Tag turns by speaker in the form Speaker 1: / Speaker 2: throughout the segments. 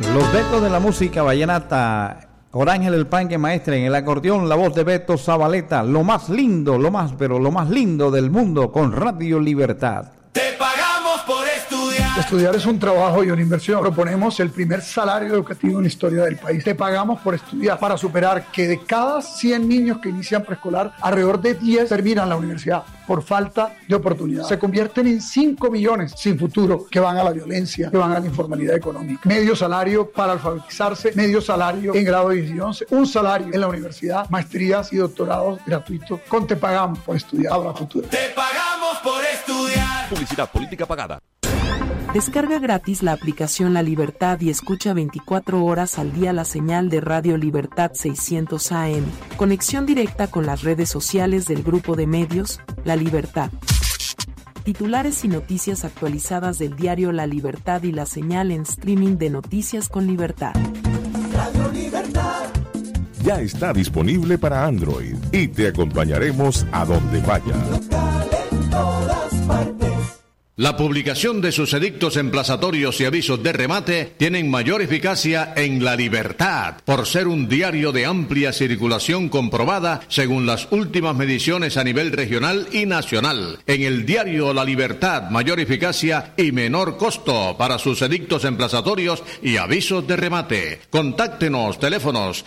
Speaker 1: Los Betos de la música vallenata. Orángel el Panque Maestre en el acordeón, la voz de Beto Zabaleta, lo más lindo, lo más lindo del mundo con Radio Libertad.
Speaker 2: Te pagamos por estudiar.
Speaker 3: Estudiar es un trabajo y una inversión. Proponemos el primer salario educativo en la historia del país. Te pagamos por estudiar para superar que de cada 100 niños que inician preescolar, alrededor de 10 terminan la universidad por falta de oportunidad. Se convierten en 5 millones sin futuro que van a la violencia, que van a la informalidad económica. Medio salario para alfabetizarse, medio salario en grado 10 y 11, un salario en la universidad, maestrías y doctorados gratuitos. Con Te pagamos por estudiar, habrá futuro.
Speaker 2: Te pagamos por estudiar.
Speaker 4: Publicidad política pagada.
Speaker 5: Descarga gratis la aplicación La Libertad y escucha 24 horas al día la señal de Radio Libertad 600 AM. Conexión directa con las redes sociales del grupo de medios La Libertad. Titulares y noticias actualizadas del diario La Libertad y la señal en streaming de Noticias con Libertad.
Speaker 2: Radio Libertad.
Speaker 4: Ya está disponible para Android y te acompañaremos a donde vaya.
Speaker 2: Local en todas partes.
Speaker 6: La publicación de sus edictos emplazatorios y avisos de remate tienen mayor eficacia en La Libertad, por ser un diario de amplia circulación comprobada según las últimas mediciones a nivel regional y nacional. En el diario La Libertad, mayor eficacia y menor costo para sus edictos emplazatorios y avisos de remate. Contáctenos, teléfonos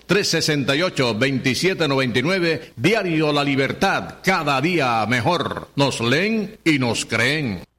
Speaker 6: 368-2799, diario La Libertad, cada día mejor. Nos leen y nos creen.